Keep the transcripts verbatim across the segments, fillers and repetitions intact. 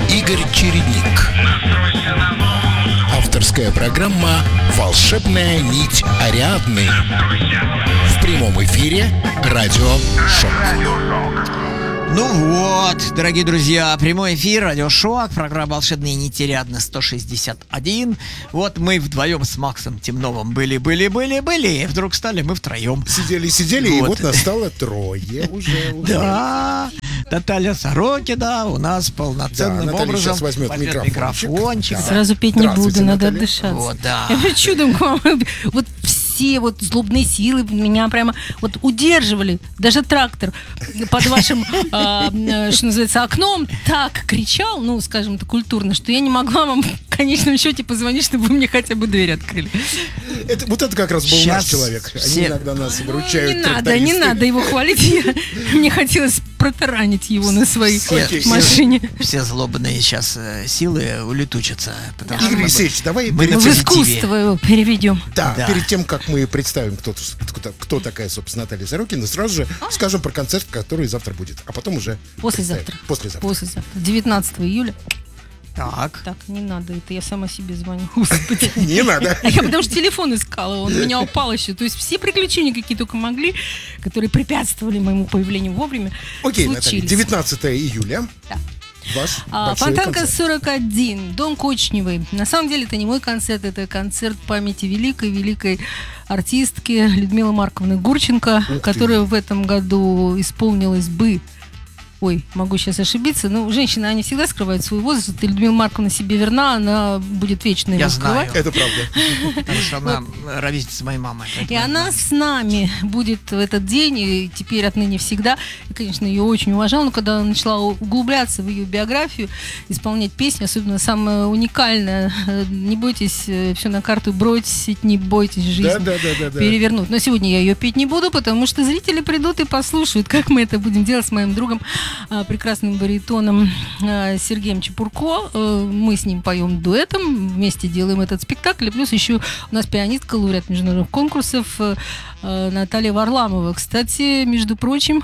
Игорь Чередник. Авторская программа «Волшебная нить Ариадны». В прямом эфире радио «Шок». Ну вот, дорогие друзья, прямой эфир, радиошок, программа «Волшебные нити Ариадны» сто шестьдесят один. Вот мы вдвоем с Максом Темновым были-были-были-были, и вдруг стали мы втроем. Сидели-сидели, вот. И вот нас стало трое уже. уже. Да, Наталья Сорокина у нас полноценным да, образом сейчас возьмет, возьмет микрофончик. микрофончик. Да. Сразу петь не буду, надо Наталья. отдышаться. Вот, да. Я чудом к вам. Вот все вот злобные силы меня прямо вот удерживали. Даже трактор под вашим, а, что называется, окном так кричал, ну, скажем так, культурно, что я не могла вам в конечном счете позвонить, чтобы вы мне хотя бы дверь открыли. Это, вот это как раз был Сейчас наш человек. Они все... иногда нас выручают. Не надо, не надо его хвалить. Я, мне хотелось протаранить его на своей Все, Окей. машине. все злобные сейчас э, силы улетучатся. Потому что Игорь мы- Алексеевич, давай мы перед на В тем, позитиве. искусство его переведем. да, Да. перед тем, как мы представим, кто, кто, кто такая, собственно, Наталья Сорокина, сразу же скажем про концерт, который завтра будет. А потом уже Послезавтра. представим. Послезавтра. Послезавтра. девятнадцатого июля. Так. Так, не надо, это я сама себе звоню. Господи. Не надо. А я потому что телефон искала, он у меня упал еще. То есть все приключения, какие только могли, которые препятствовали моему появлению вовремя, Окей, Наталья, случились. девятнадцатого июля. Да. Ваш А, большой Фонтанка концерт. сорок один, Дом Кочневой. На самом деле это не мой концерт, это концерт памяти великой-великой артистки Людмилы Марковны Гурченко, ты. которая в этом году исполнилась бы... Ой, могу сейчас ошибиться, но женщины, они всегда скрывают свой возраст, и Людмила Марковна себе верна, она будет вечно его Я скрывать. знаю. Это правда. Потому что она ровесница моей мамы. И поэтому я она знаю. с нами будет в этот день, и теперь отныне всегда. И, конечно, ее очень уважала, но когда она начала углубляться в ее биографию, исполнять песни, особенно самое уникальное, э, не бойтесь э, все на карту бросить, не бойтесь жизнь Да, да, да, да, да. перевернуть. Но сегодня я ее петь не буду, потому что зрители придут и послушают, как мы это будем делать с моим другом, а, прекрасным баритоном а, Сергеем Чепурко. Э, Мы с ним поем дуэтом, вместе делаем этот спектакль. И плюс еще у нас пианистка, лауреат международных конкурсов э, э, Наталья Варламова. Кстати, между прочим,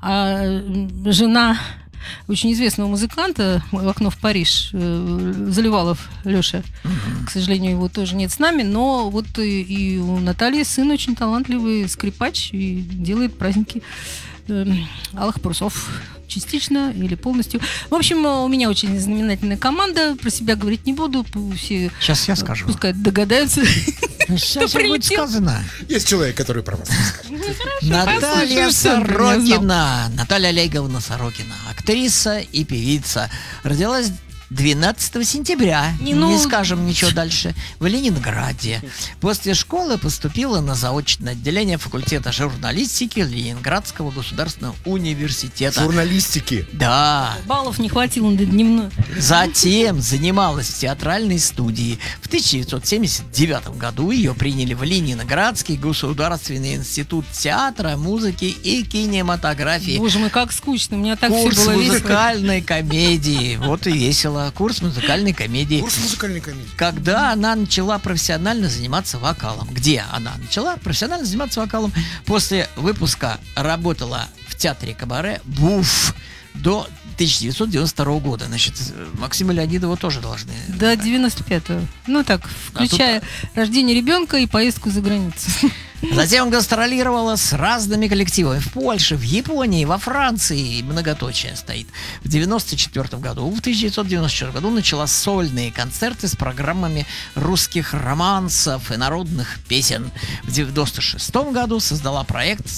а, жена очень известного музыканта в «Окно в Париж», э, Заливалов Леша. К сожалению, его тоже нет с нами, но вот и, и у Натальи сын очень талантливый скрипач и делает праздники э, алых парусов. Частично или полностью. В общем, у меня очень знаменательная команда. Про себя говорить не буду. Все, Сейчас я скажу. пускай догадаются. Сейчас Кто будет прилетел? сказано. Есть человек, который про вас расскажет. Наталья послушаю, что он про меня Сорокина. Наталья Олеговна Сорокина. Актриса и певица. Родилась двенадцатого сентября, Не, не, ну- скажем ничего дальше, в Ленинграде. После школы поступила на заочное отделение факультета журналистики Ленинградского государственного университета. Журналистики. Да. Баллов не хватило на дневной. Затем занималась в театральной студии. В тысяча девятьсот семьдесят девятом году ее приняли в Ленинградский государственный институт театра, музыки и кинематографии. Боже мой, как скучно. У меня так все Курс было весело. музыкальной комедии. Вот и весело. Курс музыкальной комедии. Курс музыкальной комедии. Когда она начала профессионально заниматься вокалом. Где она начала профессионально заниматься вокалом? После выпуска работала в театре кабаре «Буф» до тысяча девятьсот девяносто второго года. Значит, Максима Леонидова тоже должны... До девяносто пятого. Ну так, включая рождение ребенка и поездку за границу. Затем гастролировала с разными коллективами в Польше, в Японии, во Франции. Многоточие стоит. В девяносто четвертом году, в тысяча девятьсот девяносто четвёртом году начала сольные концерты с программами русских романсов и народных песен. В девяносто шестом году создала проект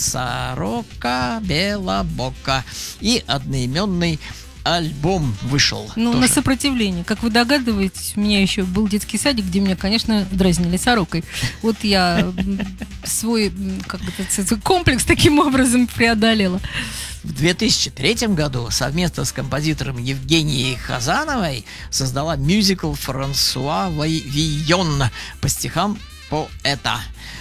«Сорока Белобока» и одноименный альбом вышел. Ну, тоже. на сопротивление. Как вы догадываетесь, у меня еще был детский садик, где меня, конечно, дразнили сорокой. Вот я м, свой м, как бы, так сказать, комплекс таким образом преодолела. В две тысячи третьем году совместно с композитором Евгенией Хазановой создала мюзикл «Франсуа Вийон» по стихам поэта.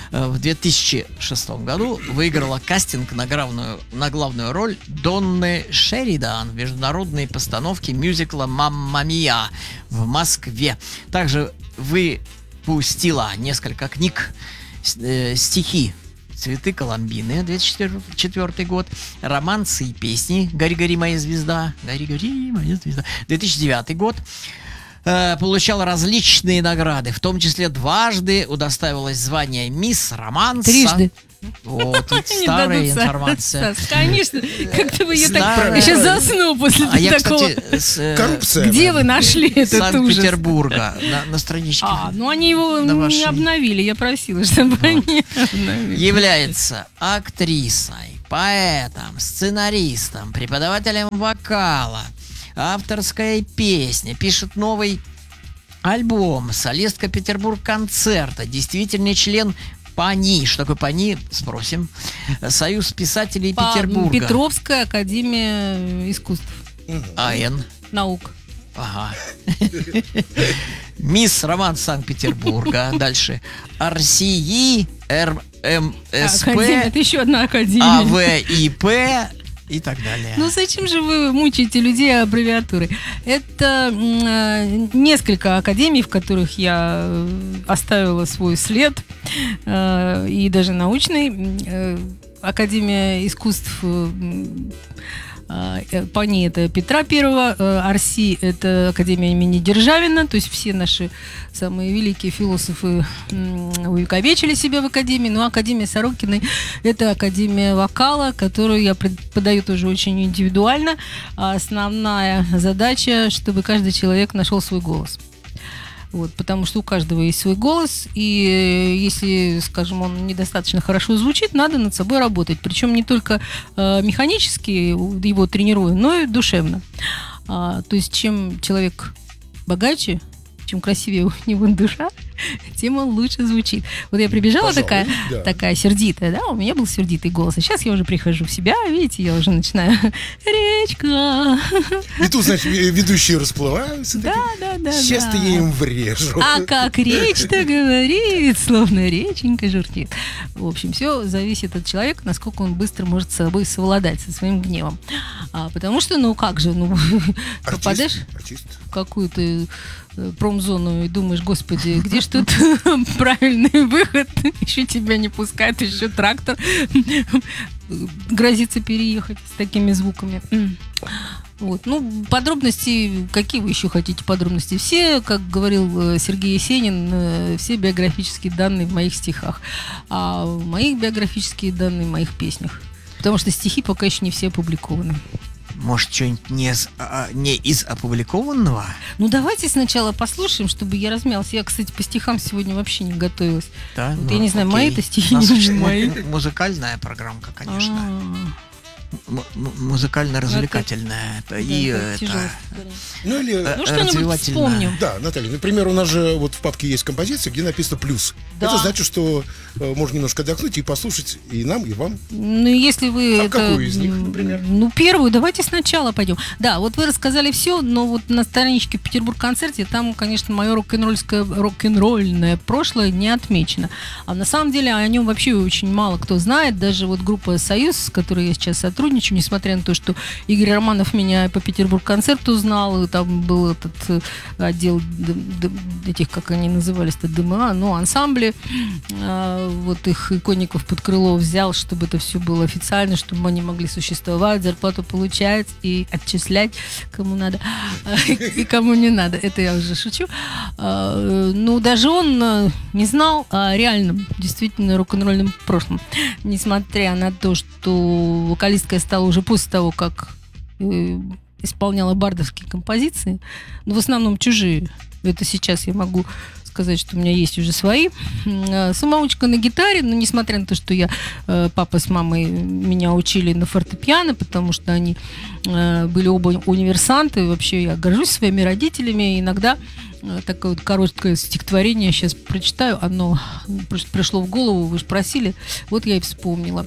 В две тысячи шестом году выиграла кастинг на главную, на главную роль Донны Шеридан в международной постановке мюзикла «Мамма Мия» в Москве. Также выпустила несколько книг, э, стихи «Цветы Коломбины», две тысячи четвёртый год, «Романсы и песни», «Гори, гори, моя звезда», «Гори, гори, моя звезда», две тысячи девятый год. Э, получал различные награды, в том числе дважды удостаивалась звания «Мисс Романса». Трижды. Вот, это Не старая дадут, информация. Сас, конечно, как-то вы я так... Старая. Я сейчас засну после А я, такого. кстати, с э, Коррупция. Где вы нашли этот ужас? Санкт-Петербурга на, на страничке А, ну они его на не вашей обновили, я просила, чтобы они обновили. является актрисой, поэтом, сценаристом, преподавателем вокала, авторская песня, пишет новый альбом, солистка Петербург-концерта, действительный член ПАНИ. Что такое ПАНИ? Спросим. Союз писателей По- Петербурга. Петровская академия искусств, АН. наук. Ага. Мисс Роман Санкт-Петербурга. Дальше. РСИ, РМСП, Академия, это еще одна академия. АВИП и так далее. Ну зачем же вы мучаете людей аббревиатурой? Это м, э, несколько академий, в которых я э, оставила свой след, э, и даже научный. Э, Академия искусств э, э, ПАНИ — это Петра Первого, э, АРСИ — это Академия имени Державина, то есть все наши самые великие философы м, увековечили себя в Академии. Ну, Академия Сорокиной — это Академия вокала, которую я преподаю тоже очень индивидуально. А основная задача, чтобы каждый человек нашел свой голос. Вот, потому что у каждого есть свой голос, и если, скажем, он недостаточно хорошо звучит, надо над собой работать. Причем не только э, механически его тренируя, но и душевно. А, то есть чем человек богаче, чем красивее у него душа, тем он лучше звучит. Вот я прибежала Пожалуй, такая, да. такая сердитая, да, у меня был сердитый голос, а сейчас я уже прихожу в себя, видите, я уже начинаю речка. И тут, значит, ведущие расплываются. Да, такие, да, да. Сейчас да. ты им врежу. А как речь-то говорит, словно реченька журчит. В общем, все зависит от человека, насколько он быстро может с собой совладать, со своим гневом. А, потому что, ну как же, ну попадешь Артист, артист. в какую-то э, промзону и думаешь, господи, где ж тут правильный выход? Еще тебя не пускают, еще трактор грозится переехать с такими звуками. Вот. Ну, подробности, какие вы еще хотите подробности? Все, как говорил э, Сергей Есенин, э, все биографические данные в моих стихах, а моих биографические данные в моих песнях. Потому что стихи пока еще не все опубликованы. Может, что-нибудь не, из- а, не из опубликованного? Ну, давайте сначала послушаем, чтобы я размялась. Я, кстати, по стихам сегодня вообще не готовилась. Да? Вот Ну, я не знаю, окей. мои это стихи У нас или очень не мои. му- музыкальная программка, конечно. А, М- м- музыкально-развлекательная. И да, это... тяжелое стихотворение. Ну или... Э, Ну, что-нибудь развивательная. вспомню. Да, Наталья, например, у нас же вот в папке есть композиция, где написано «плюс». Да. Это значит, что э, можно немножко отдохнуть и послушать и нам, и вам. Ну, если вы... А это, какую из них, м, например? Ну, первую, давайте сначала пойдем. Да, вот вы рассказали все, но вот на страничке в Петербург-концерте там, конечно, мое рок-н-ролльское, рок-н-ролльное прошлое не отмечено. А на самом деле о нем вообще очень мало кто знает. Даже вот группа «Союз», с которой я сейчас сотрудничаю, несмотря на то, что Игорь Романов меня по Петербург-концерту узнал, и там был этот э, отдел д- д- этих, как они назывались-то, ДМА, ну, ансамбли. А, вот их иконников под крыло взял, чтобы это все было официально, чтобы они могли существовать, зарплату получать и отчислять кому надо и кому не надо. Это я уже шучу. А, ну, даже он э, не знал о реальном, действительно, рок-н-ролльном прошлом. Несмотря на то, что вокалисткой я стала уже после того, как э, исполняла бардовские композиции, но в основном чужие. Это сейчас я могу сказать, что у меня есть уже свои. М, Самоучка на гитаре, но несмотря на то, что я, э, папа с мамой меня учили на фортепиано, потому что они э, были оба универсанты. Вообще я горжусь своими родителями. Иногда э, такое вот короткое стихотворение сейчас прочитаю. Оно просто пришло в голову, вы же просили. Вот я и вспомнила.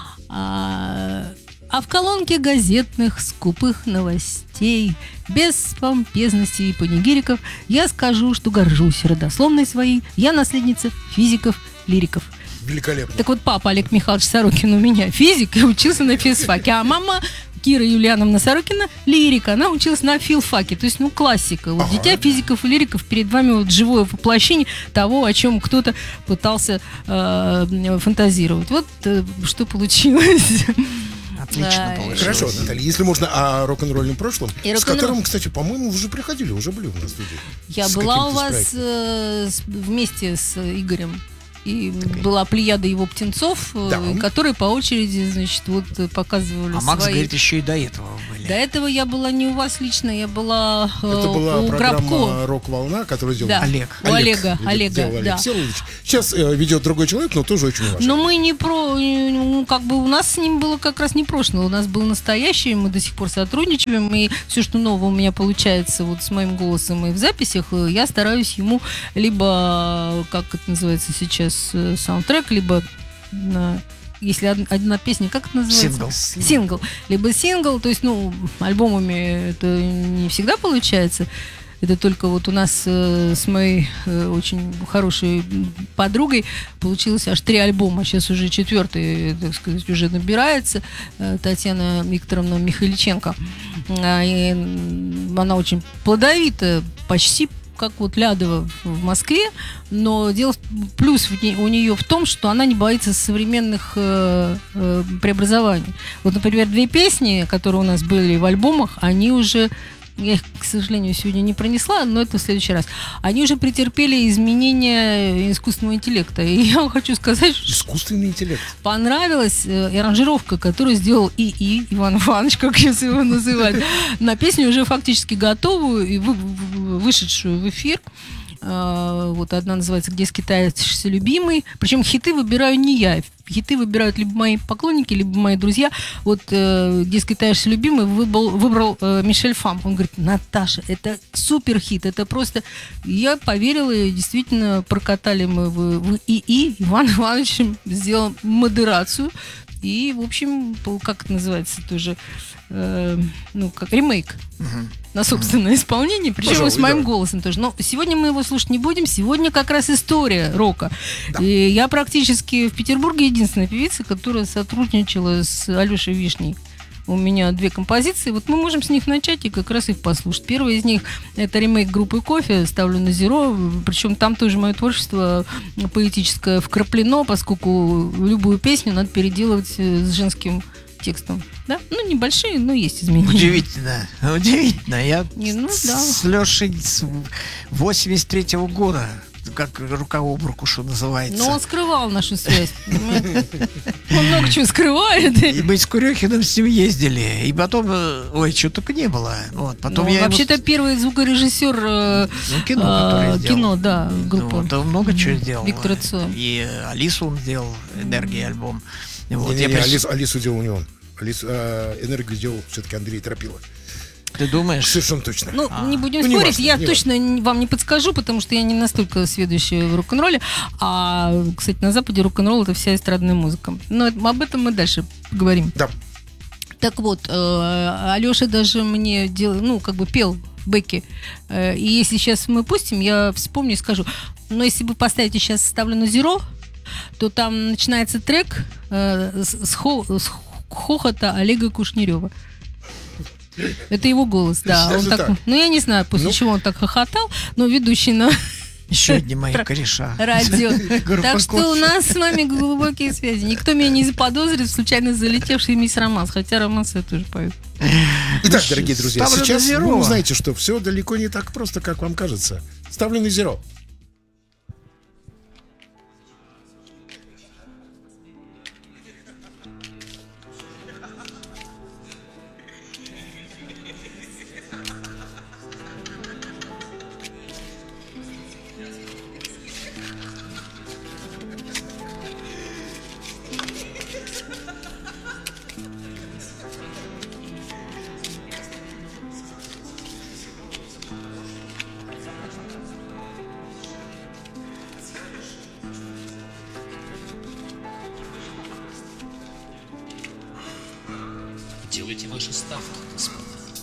А, а в колонке газетных скупых новостей, без помпезности и панигириков, я скажу, что горжусь родословной своей. Я наследница физиков, лириков. Великолепно. Так вот, папа Олег Михайлович Сорокин у меня физик и учился на физфаке, а мама Кира Юлиановна Сорокина, лирика. Она училась на филфаке, то есть, ну, классика. Вот Ага. дитя физиков и лириков, перед вами вот живое воплощение того, о чем кто-то пытался э, фантазировать. Вот э, что получилось. Отлично Да, получилось. Хорошо, Наталья, если можно о рок-н-ролльном прошлом, И с рок-н-ролл. которым, кстати, по-моему, вы уже приходили, уже были у нас в студии. Я С была у каким-то вас проектом. э, с- вместе с Игорем. И была плеяда его птенцов, э, Да. которые по очереди, значит, вот э, показывали А Макс свои... говорит, еще и до этого были. До этого я была не у вас лично, я была э, Это была у программа Грабко. «Рок-волна», которую делал Да. Олег. У Олега, ведет- Олега, делал Олег да. Всеволодович. Сейчас э, ведет другой человек, но тоже очень уважаемый. Но мы не про, э, ну, как бы у нас с ним было как раз не прошлое, у нас был настоящий, мы до сих пор сотрудничаем, и все, что нового у меня получается вот с моим голосом и в записях, э, я стараюсь ему либо, э, как это называется сейчас, э, саундтрек, либо на- если од- одна песня, как это называется? Сингл. Сингл. Либо сингл, то есть, ну, альбомами это не всегда получается. Это только вот у нас э, с моей э, очень хорошей подругой получилось аж три альбома. Сейчас уже четвертый, так сказать, уже набирается. Э, Татьяна Викторовна Михайличенко. А, и, м, она очень плодовита, почти как вот Лядова в Москве, но дело в- плюс в ней- у нее в том, что она не боится современных э, э, преобразований. Вот, например, две песни, которые у нас были в альбомах, они уже, я их, к сожалению, сегодня не пронесла, но это в следующий раз, они уже претерпели изменения искусственного интеллекта. И я вам хочу сказать, что Искусственный интеллект. понравилась э, и аранжировка, которую сделал ИИ, Иван Иванович, как сейчас его называют, на песню уже фактически готовую и вы- вы- вышедшую в эфир. А, Вот одна называется «Где скитаешься, любимый». Причем хиты выбираю не я. Хиты выбирают либо мои поклонники, либо мои друзья. Вот э, «Где скитаешься, любимый» выбрал, выбрал э, Мишель Фам. Он говорит: Наташа, это супер хит, это просто... Я поверила, и действительно прокатали мы в, в ИИ. Иван Иванович сделал модерацию. И, в общем, по- как это называется тоже, э, ну, как ремейк на собственное исполнение, причем Пожалуй, с моим да. голосом тоже. Но сегодня мы его слушать не будем, сегодня как раз история рока. И я практически в Петербурге единственная певица, которая сотрудничала с Алешей Вишней. У меня две композиции, вот мы можем с них начать и как раз их послушать. Первая из них — это ремейк группы «Кофе», ставлю на зеро, причем там тоже мое творчество поэтическое вкраплено, поскольку любую песню надо переделывать э, с женским текстом. Да? Ну, небольшие, но есть изменения. Удивительно, удивительно. Я Не, ну, с, да. с Лешей с восемьдесят третьего года, как рука об руку, что называется. Но он скрывал нашу связь, понимаете? Он много чего скрывает. И мы с Курехиным с ним ездили. И потом, э, ой, что только не было. Вот, потом Ну, я ему- вообще-то первый звукорежиссер э, Ну, кино, а, которое сделал. кино, да, Ну, группа. вот, он много чего сделал. Виктор Цой. И э, Алису он сделал, «Энергия» альбом. Вот, Не, не, я не, приш- Алису, Алису делал не он. Алису, э, энергию делал все-таки Андрей Тропила. Ты думаешь? Совершенно точно. Ну, не будем Ну, не спорить, важно, я не точно не- вам не подскажу, потому что я не настолько сведущая в рок-н-ролле. А, кстати, на Западе рок-н-ролл — это вся эстрадная музыка. Но это- об этом мы дальше поговорим. Да. Так вот, э, Алеша даже мне делал, ну, как бы пел бэки. Э, и если сейчас мы пустим, я вспомню и скажу. Но если вы поставите сейчас «Ставлю на зеро», то там начинается трек э, с, с хо- с хохота Олега Кушнерева. Это его голос, да. Даже Он так, так? ну, я не знаю, после Ну. чего он так хохотал, но ведущий на Еще одни мои кореша. радио. Группа Так что у «Кофе». нас с вами глубокие связи. Никто меня не заподозрит в случайно залетевший мисс Романс, хотя Романс я тоже пою. Итак, дорогие друзья, Ставлю на сейчас зеро. вы узнаете, что все далеко не так просто, как вам кажется. Ставлю на зеро. Делайте ваши ставки, господа.